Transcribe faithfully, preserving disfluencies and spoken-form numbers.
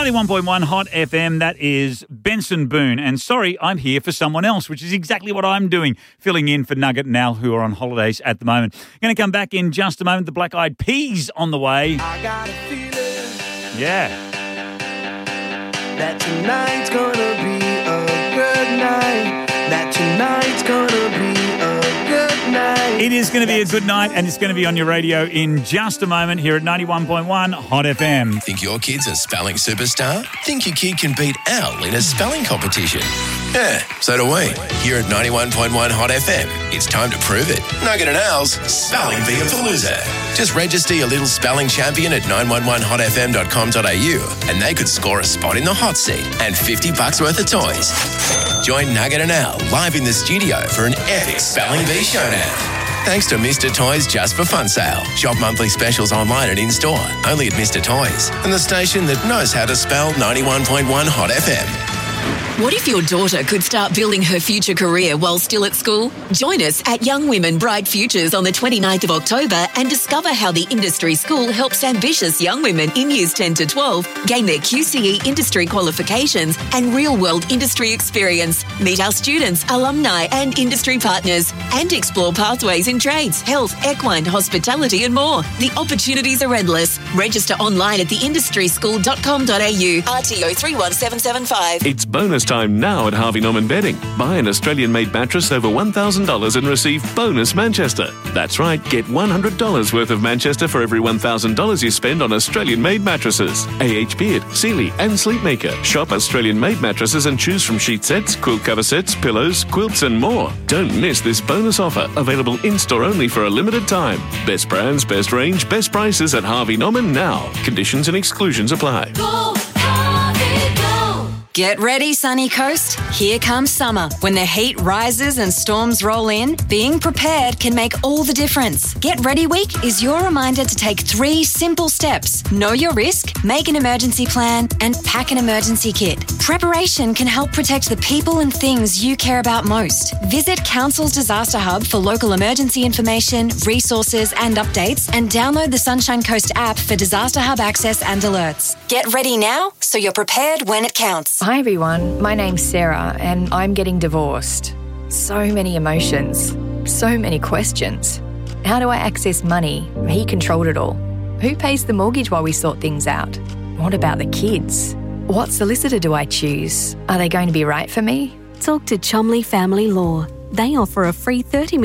ninety-one point one Hot F M, that is Benson Boone. And sorry, I'm here for someone else, which is exactly what I'm doing, filling in for Nugget and Al, who are on holidays at the moment. Going to come back in just a moment. The Black Eyed Peas on the way. I got a feeling. Yeah. That tonight's gonna be a good night. That tonight's gonna be a good night. It is going to be a good night, and it's going to be on your radio in just a moment here at ninety-one point one Hot F M. Think your kid's a spelling superstar? Think your kid can beat Al in a spelling competition? Yeah, so do we. Here at ninety-one point one Hot F M, it's time to prove it. Nugget and Al's Spelling Beapalooza. Just register your little spelling champion at nine one one hot f m dot com dot a u and they could score a spot in the hot seat and fifty bucks worth of toys. Join Nugget and Al live in the studio for an epic Spelling Bee showdown. Thanks to Mister Toys Just for Fun sale. Shop monthly specials online and in-store. Only at Mister Toys. And the station that knows how to spell ninety-one point one Hot F M. What if your daughter could start building her future career while still at school? Join us at Young Women Bright Futures on the twenty-ninth of October and discover how the industry school helps ambitious young women in years ten to twelve gain their Q C E industry qualifications and real-world industry experience. Meet our students, alumni and industry partners and explore pathways in trades, health, equine, hospitality and more. The opportunities are endless. Register online at the industry school dot com dot a u. R T O three one seven seven five. It's bonus time now at Harvey Norman Bedding. Buy an Australian-made mattress over one thousand dollars and receive bonus Manchester. That's right, get one hundred dollars worth of Manchester for every one thousand dollars you spend on Australian-made mattresses. A H Beard, Sealy and Sleepmaker. Shop Australian-made mattresses and choose from sheet sets, quilt cover sets, pillows, quilts and more. Don't miss this bonus offer, available in-store only for a limited time. Best brands, best range, best prices at Harvey Norman now. Conditions and exclusions apply. Go, Harvey, go. Get ready, Sunny Coast. Here comes summer. When the heat rises and storms roll in, being prepared can make all the difference. Get Ready Week is your reminder to take three simple steps. Know your risk, make an emergency plan, and pack an emergency kit. Preparation can help protect the people and things you care about most. Visit Council's Disaster Hub for local emergency information, resources, and updates, and download the Sunshine Coast app for Disaster Hub access and alerts. Get ready now so you're prepared when it counts. Hi everyone, my name's Sarah and I'm getting divorced. So many emotions, so many questions. How do I access money? He controlled it all. Who pays the mortgage while we sort things out? What about the kids? What solicitor do I choose? Are they going to be right for me? Talk to Chumley Family Law. They offer a free thirty minute